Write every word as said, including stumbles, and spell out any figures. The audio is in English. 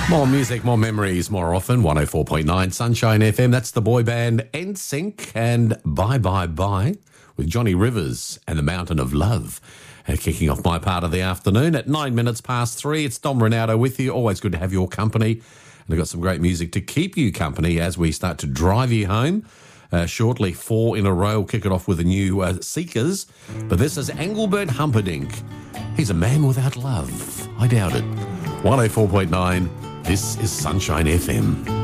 More music, more memories, more often. one oh four point nine Sunshine F M. That's the boy band N Sync and Bye Bye Bye with Johnny Rivers and the Mountain of Love. Uh, kicking off my part of the afternoon at nine minutes past three. It's Dom Ronaldo with you. Always good to have your company. And I've got some great music to keep you company as we start to drive you home. Uh, shortly, four in a row. We'll kick it off with a new uh, Seekers. But this is Engelbert Humperdinck. He's a man without love. I doubt it. one oh four point nine. This is Sunshine F M.